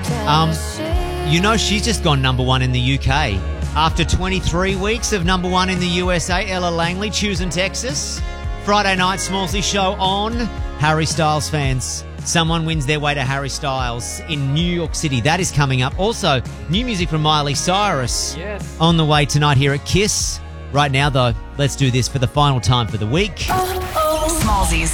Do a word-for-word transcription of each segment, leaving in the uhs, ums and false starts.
Um, you know, she's just gone number one in the U K. After twenty-three weeks of number one in the U S A, Ella Langley, choosing Texas. Friday night Smallsy show on. Harry Styles fans, someone wins their way to Harry Styles in New York City. That is coming up. Also, new music from Miley Cyrus. Yes. On the way tonight here at Kiss. Right now, though, let's do this for the final time for the week. Smallsy's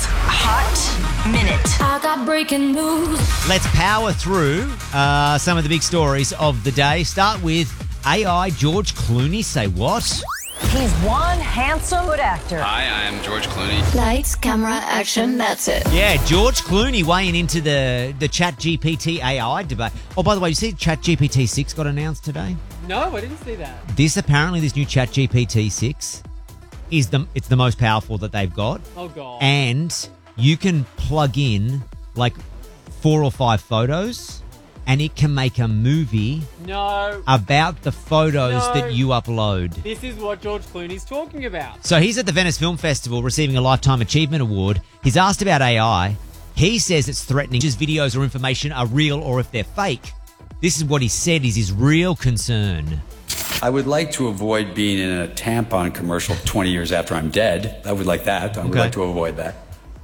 Hot Minute. I got breaking news. Let's power through uh, some of the big stories of the day. Start with A I George Clooney. Say what? He's one handsome good actor. Hi, I am George Clooney. Lights, camera, action, that's it. Yeah, George Clooney weighing into the, the ChatGPT A I debate. Oh, by the way, you see ChatGPT six got announced today? No, I didn't see that. This, apparently, this new ChatGPT six is the it's the most powerful that they've got. Oh, God. And you can plug in, like, four or five photos, and it can make a movie No. about the photos No. that you upload. This is what George Clooney's talking about. So he's at the Venice Film Festival receiving a Lifetime Achievement Award. He's asked about A I. He says it's threatening his videos or information are real or if they're fake. This is what he said is his real concern. I would like to avoid being in a tampon commercial twenty years after I'm dead. I would like that. I would Okay. like to avoid that.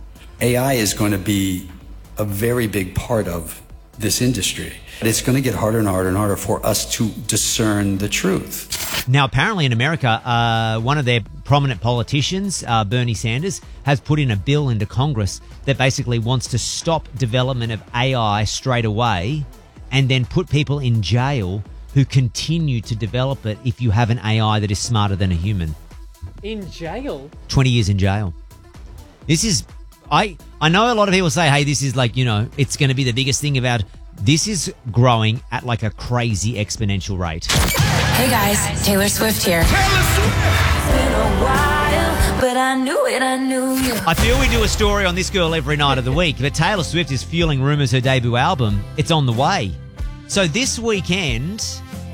A I is going to be a very big part of this industry. It's going to get harder and harder and harder for us to discern the truth. Now, apparently in America, uh, one of their prominent politicians, uh, Bernie Sanders, has put in a bill into Congress that basically wants to stop development of A I straight away and then put people in jail who continue to develop it if you have an A I that is smarter than a human. In jail? twenty years in jail. This is... I, I know a lot of people say, hey, this is like, you know, it's going to be the biggest thing about... This is growing at like a crazy exponential rate. Hey guys, Taylor Swift here. Taylor Swift! It's been a while, but I knew it, I knew you. I feel we do a story on this girl every night of the week, but Taylor Swift is fueling rumours her debut album. It's on the way. So this weekend,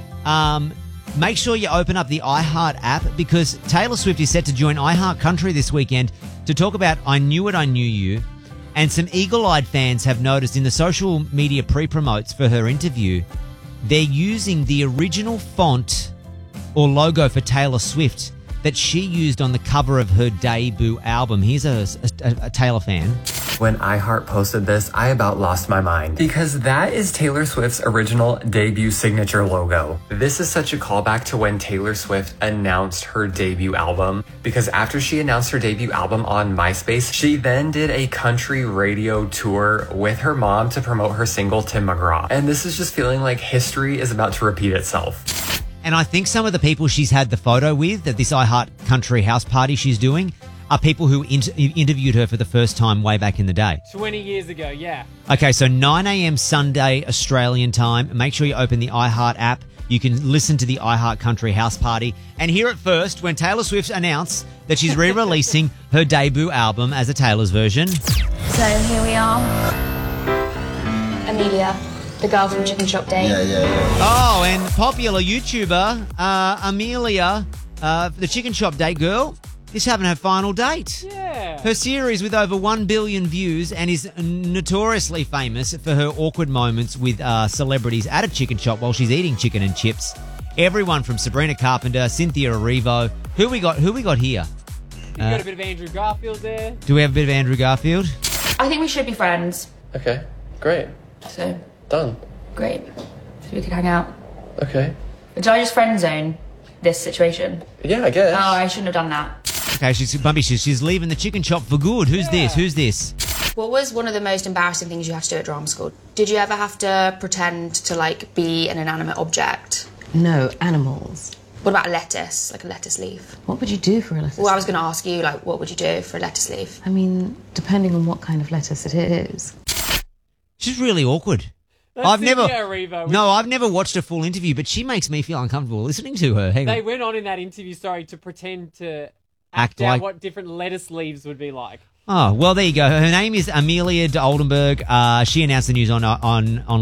um, make sure you open up the iHeart app because Taylor Swift is set to join iHeart Country this weekend to talk about I Knew It, I Knew You. And some eagle-eyed fans have noticed in the social media pre-promotes for her interview, they're using the original font or logo for Taylor Swift that she used on the cover of her debut album. Here's a, a, a Taylor fan. When iHeart posted this, I about lost my mind because that is Taylor Swift's original debut signature logo. This is such a callback to when Taylor Swift announced her debut album because after she announced her debut album on MySpace, she then did a country radio tour with her mom to promote her single Tim McGraw. And this is just feeling like history is about to repeat itself. And I think some of the people she's had the photo with at this iHeart Country house party she's doing are people who inter- interviewed her for the first time way back in the day. twenty years ago, yeah. Okay, so nine a.m. Sunday Australian time. Make sure you open the iHeart app. You can listen to the iHeart Country house party and hear it first when Taylor Swift announced that she's re-releasing her debut album as a Taylor's version. So here we are. Amelia, the girl from Chicken Shop Day. Yeah, yeah, yeah. Oh, and popular YouTuber uh, Amelia, uh, the Chicken Shop Day girl, is having her final date. Yeah. Her series with over one billion views and is notoriously famous for her awkward moments with uh, celebrities at a chicken shop while she's eating chicken and chips. Everyone from Sabrina Carpenter, Cynthia Erivo. Who we got? Who we got here? You've got a bit of Andrew Garfield there. Do we have a bit of Andrew Garfield? I think we should be friends. Okay, great. So, Done. great. So we could hang out. Okay. Did I just friend zone this situation? Yeah, I guess. Oh, I shouldn't have done that. Okay, she's bumpy. She's, she's leaving the chicken shop for good. Who's this? Who's this? What was one of the most embarrassing things you had to do at drama school? Did you ever have to pretend to, like, be an inanimate object? No, animals. What about a lettuce, like a lettuce leaf? What would you do for a lettuce? Well, I was going to ask you, like, what would you do for a lettuce leaf? I mean, depending on what kind of lettuce it is. She's really awkward. That's I've never, Cynthia Erivo. no, I've never watched a full interview, but she makes me feel uncomfortable listening to her. Hang They on. went on in that interview, sorry, to pretend to Act act, out like- what different lettuce leaves would be like. Oh, well, there you go. Her name is Amelia de Oldenburg. Uh, she announced the news on on on